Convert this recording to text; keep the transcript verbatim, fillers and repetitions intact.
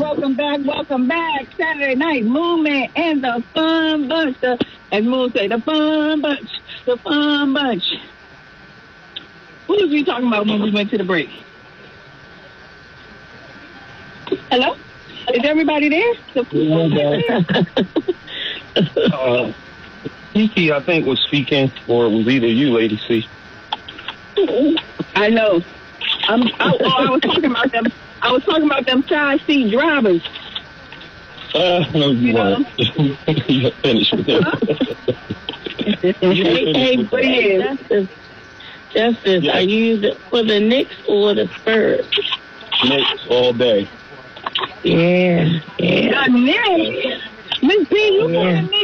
welcome back, welcome back. Saturday Night Movement and the Fun Bunch. The, as Moon say, the Fun Bunch, the Fun Bunch. Who was we talking about when we went to the break? Hello? Is everybody there? uh, Kiki, I think, was speaking, or it was either you, Lady C. I know. I'm, I, oh, I was talking about them. I was talking about them side seat drivers. Uh, no, you, you weren't. You finished with them. Huh? Hey, hey, but yeah, Justice, Justice, yeah. Are you the, for the Knicks or the Spurs? Knicks all day. Yeah, yeah. The Knicks. Miss B, you yeah. for the Knicks?